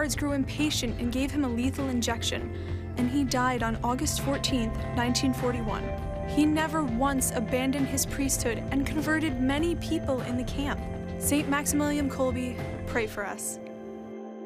guards grew impatient and gave him a lethal injection, and he died on August 14, 1941. He never once abandoned his priesthood and converted many people in the camp. St. Maximilian Kolbe, pray for us.